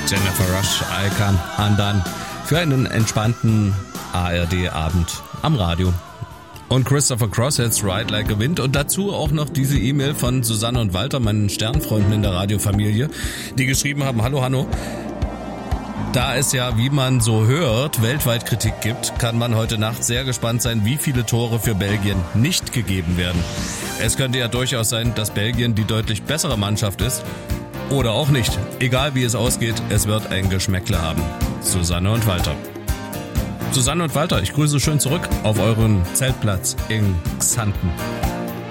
Jennifer Rush, I Come Undone für einen entspannten ARD-Abend am Radio. Und Christopher Cross, jetzt Ride Like a Wind. Und dazu auch noch diese E-Mail von Susanne und Walter, meinen Sternfreunden in der Radiofamilie, die geschrieben haben: Hallo Hanno, da es ja, wie man so hört, weltweit Kritik gibt, kann man heute Nacht sehr gespannt sein, wie viele Tore für Belgien nicht gegeben werden. Es könnte ja durchaus sein, dass Belgien die deutlich bessere Mannschaft ist. Oder auch nicht. Egal wie es ausgeht, es wird ein Geschmäckle haben. Susanne und Walter. Susanne und Walter, ich grüße schön zurück auf euren Zeltplatz in Xanten.